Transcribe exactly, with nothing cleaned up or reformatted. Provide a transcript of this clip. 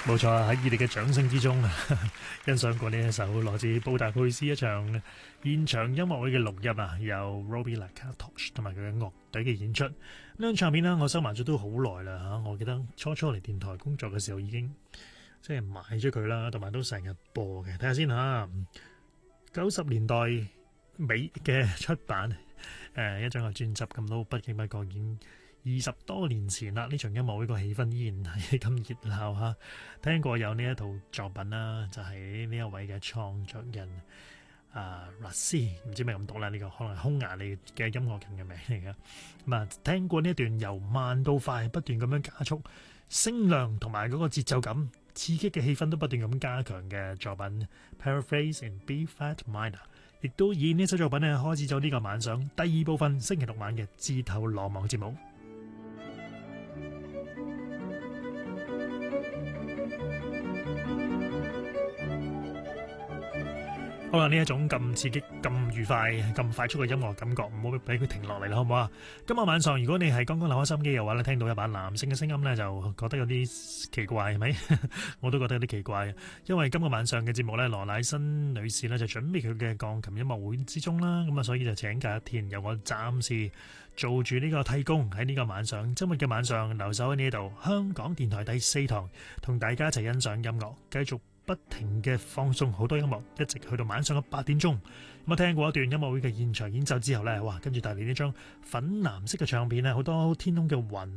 冇錯啊！喺熱烈嘅掌聲之中，欣賞過呢一首來自布達佩斯一場現場音樂會嘅錄音啊，由 Robbie Lacatoche 同埋佢嘅樂隊嘅演出。呢張唱片呢，我收埋咗都好耐啦嚇。我記得初初嚟電台工作嘅時候已經即係買咗佢啦，同埋都成日播嘅。睇下先嚇，九十年代尾嘅出版誒、呃、一張嘅專輯，咁都不經不覺已經二十多年前啦，呢場音樂會個氣氛依然係咁熱鬧嚇。聽過有呢一套作品啦，就係呢一位嘅創作人啊 Rassi， 唔知咩咁讀啦，呢、這個可能係匈牙利嘅音樂人嘅名嚟嘅。咁啊，聽過呢一段由慢到快不斷咁樣加速，聲量同埋嗰個節奏感、刺激嘅氣氛都不斷咁加強嘅作品 Paraphrase in B Flat Minor， 亦都以呢首作品咧開始咗呢個晚上第二部分星期六晚嘅自投羅網節目。好啦，呢一種咁刺激、咁愉快、咁快速嘅音樂感覺，唔好俾佢停落嚟啦，好唔好啊？今日晚上如果你係剛剛留開心機嘅話咧，聽到一把男性嘅聲音咧，就覺得有啲奇怪，係咪？我都覺得有啲奇怪，因為今個晚上嘅節目咧，羅乃新女士咧就準備佢嘅鋼琴音樂會之中啦，咁啊，所以就請假一天，由我暫時做住呢個替工喺呢個晚上，周末嘅晚上留守喺呢度，香港電台第四堂，同大家一齊欣賞音樂，繼續不停嘅放送好多音樂，一直去到晚上嘅八點鐘。咁我聽過一段音樂會嘅現場演奏之後呢，哇！跟住帶嚟呢張粉藍色嘅唱片咧，好多天空嘅雲。